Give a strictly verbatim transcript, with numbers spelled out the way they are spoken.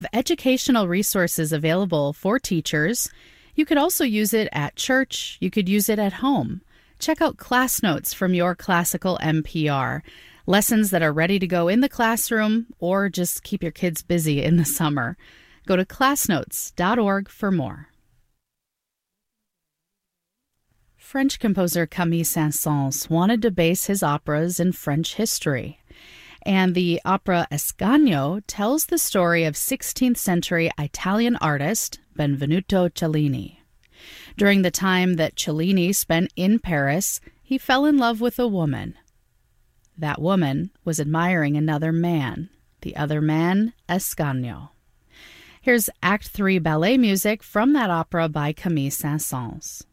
Educational resources available for teachers. You could also use it at church. You could use it at home. Check out class notes from your classical N P R. Lessons that are ready to go in the classroom or just keep your kids busy in the summer. Go to class notes dot org for more. French composer Camille Saint-Saëns wanted to base his operas in French history. And the opera Ascanio tells the story of sixteenth century Italian artist Benvenuto Cellini. During the time that Cellini spent in Paris, he fell in love with a woman. That woman was admiring another man, the other man, Ascanio. Here's Act three ballet music from that opera by Camille Saint-Saëns.